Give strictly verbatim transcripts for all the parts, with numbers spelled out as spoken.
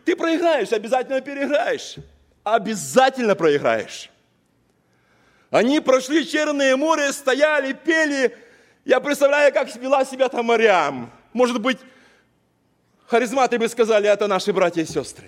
ты проиграешь, обязательно переиграешь. Обязательно проиграешь. Они прошли Черное море, стояли, пели. Я представляю, как вела себя там Мариам. Может быть, харизматы бы сказали, это наши братья и сестры.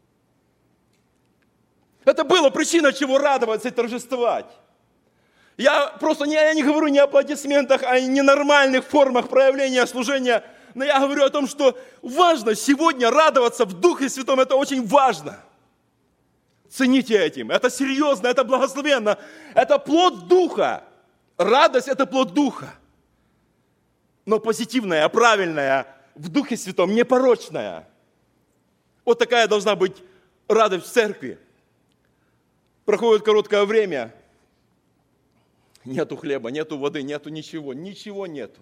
Это была причина, чего радоваться и торжествовать. Я просто не, я не говорю не о аплодисментах, а о ненормальных формах проявления служения, но я говорю о том, что важно сегодня радоваться в Духе Святом, это очень важно. Цените этим, это серьезно, это благословенно, это плод Духа. Радость – это плод Духа. Но позитивная, правильная, в Духе Святом, непорочная. Вот такая должна быть радость в церкви. Проходит короткое время, нету хлеба, нету воды, нету ничего, ничего нету.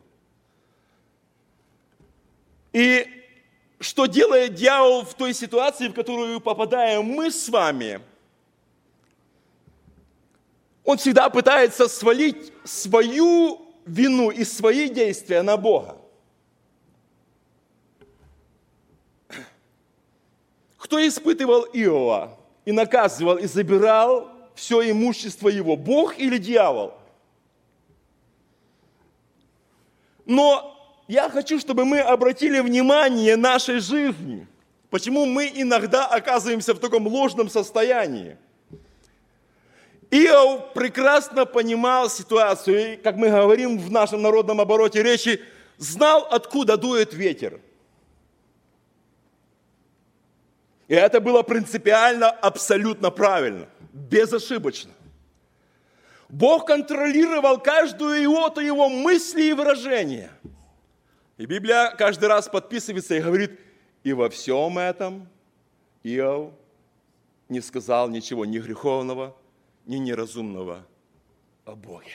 И что делает дьявол в той ситуации, в которую попадаем мы с вами? Он всегда пытается свалить свою вину и свои действия на Бога. Кто испытывал Иова и наказывал, и забирал все имущество его? Бог или дьявол? Но я хочу, чтобы мы обратили внимание нашей жизни. Почему мы иногда оказываемся в таком ложном состоянии? Иов прекрасно понимал ситуацию, и, как мы говорим в нашем народном обороте речи, знал, откуда дует ветер. И это было принципиально, абсолютно правильно, безошибочно. Бог контролировал каждую иоту его мысли и выражения. И Библия каждый раз подписывается и говорит, и во всем этом Иов не сказал ничего ни греховного, ни неразумного о Боге.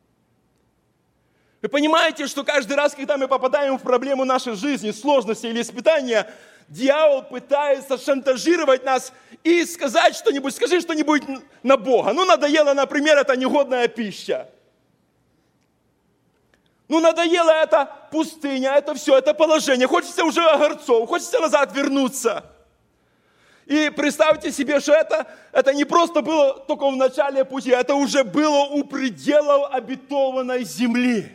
Вы понимаете, что каждый раз, когда мы попадаем в проблему нашей жизни, сложности или испытания, дьявол пытается шантажировать нас и сказать что-нибудь, скажи что-нибудь на Бога. Ну, надоело, например, это негодная пища. Ну, надоело это пустыня, это все, это положение. Хочется уже огурцов, хочется назад вернуться. И представьте себе, что это, это не просто было только в начале пути, это уже было у пределов обетованной земли.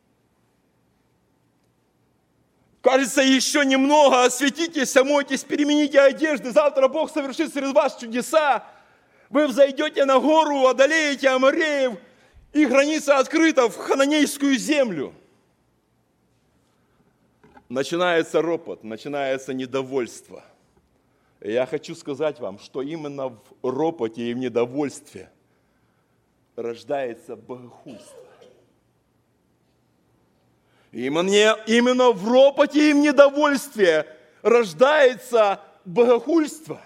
Кажется, еще немного, осветитесь, омойтесь, перемените одежды, завтра Бог совершит среди вас чудеса. Вы взойдете на гору, одолеете амореев, и граница открыта в хананейскую землю. Начинается ропот, начинается недовольство. И я хочу сказать вам, что именно в ропоте и в недовольстве рождается богохульство. Именно, именно в ропоте и в недовольстве рождается богохульство.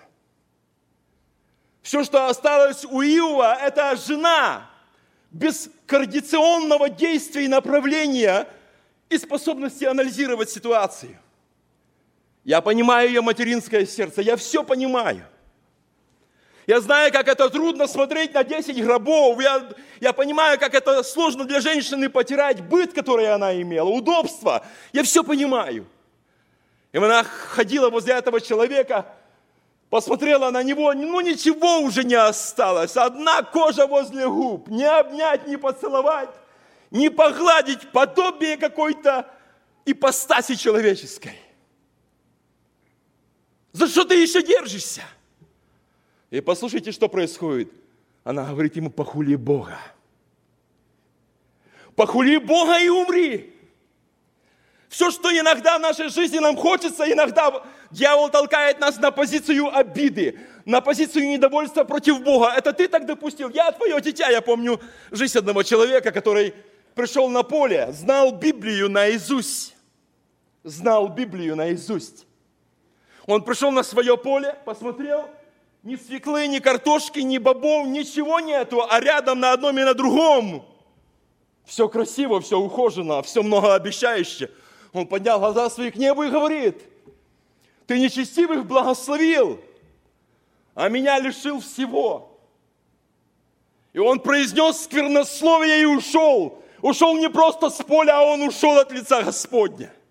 Все, что осталось у Иова, это жена без координационного действия и направления и способности анализировать ситуацию. Я понимаю ее материнское сердце, я все понимаю. Я знаю, как это трудно смотреть на десять гробов. Я, я понимаю, как это сложно для женщины потерять быт, который она имела, удобство. Я все понимаю. И она ходила возле этого человека, посмотрела на него, ну ничего уже не осталось. Одна кожа возле губ. Не обнять, не поцеловать, не погладить подобие какой-то ипостаси человеческой. За что ты еще держишься? И послушайте, что происходит. Она говорит ему, похули Бога. Похули Бога и умри. Все, что иногда в нашей жизни нам хочется, иногда дьявол толкает нас на позицию обиды, на позицию недовольства против Бога. Это ты так допустил. Я твое дитя. Я помню жизнь одного человека, который пришел на поле, знал Библию наизусть. Знал Библию наизусть. Он пришел на свое поле, посмотрел, ни свеклы, ни картошки, ни бобов, ничего нету, а рядом на одном и на другом все красиво, все ухожено, все многообещающе. Он поднял глаза свои к небу и говорит, ты нечестивых благословил, а меня лишил всего. И он произнес сквернословие и ушел. Ушел не просто с поля, а он ушел от лица Господня.